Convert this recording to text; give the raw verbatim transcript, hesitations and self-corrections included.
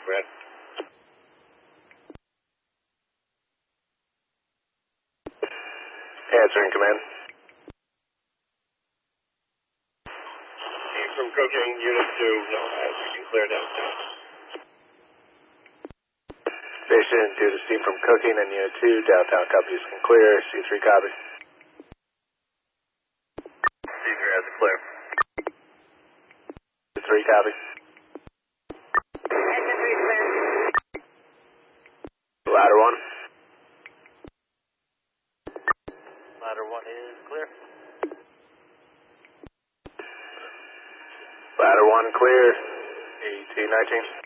Red. Answering command. Team from Cooking, Unit two, no eyes, we can clear downtown. Station due to steam from cooking and Unit two, downtown companies can clear. C three copy. C three has a clear. C three copy. Engine three clear. Ladder one. Ladder one is clear. Ladder one clear. eighteen nineteen.